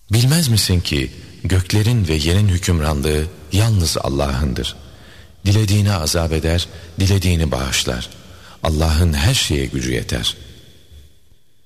Bilmez misin ki göklerin ve yerin hükümranlığı yalnız Allah'ındır. Dilediğini azap eder, dilediğini bağışlar. Allah'ın her şeye gücü yeter.